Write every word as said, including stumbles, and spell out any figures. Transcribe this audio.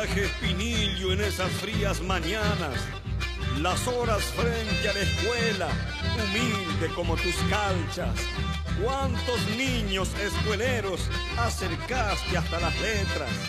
Espinillo en esas frías mañanas, las horas frente a la escuela, humilde como tus calchas. Cuántos niños escueleros acercaste hasta las letras.